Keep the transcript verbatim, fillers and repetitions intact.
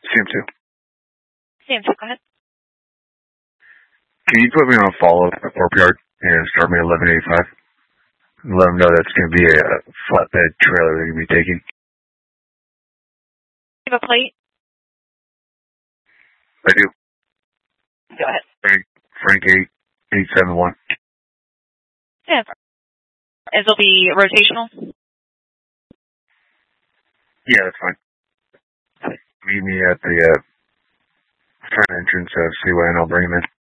C M two. C M two, go ahead. Can you put me on a follow-up at Corp Yard and start me at eleven eighty-five? Let them know that's going to be a flatbed trailer they're going to be taking. You have a plate? I do. Go ahead. Frank, Frank eight eight seven one. Yeah. It'll be rotational? Yeah, that's fine. Meet me at the uh, front entrance of C Y and I'll bring him in.